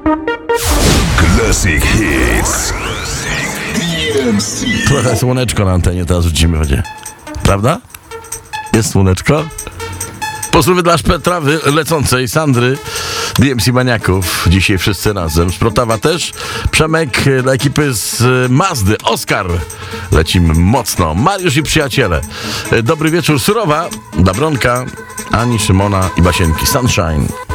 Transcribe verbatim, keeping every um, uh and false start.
Classic Hits. D M C. Trochę słoneczko na antenie teraz rzucimy będzie. Prawda? Jest słoneczko? Pozdrowy dla Petrawy lecącej, Sandry, D M C Maniaków. Dzisiaj wszyscy razem. Z Protawa też. Przemek dla ekipy z Mazdy. Oskar. Lecimy mocno. Mariusz i przyjaciele. Dobry wieczór. Surowa. Dla Bronka, Ani, Szymona i Basienki. Sunshine.